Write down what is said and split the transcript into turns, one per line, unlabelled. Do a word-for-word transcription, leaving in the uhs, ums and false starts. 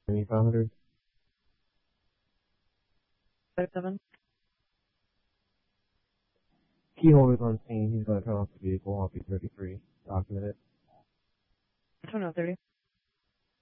five hundred.
Five seven.
Key holders on scene. He's going to turn off the vehicle. I'll be thirty-three.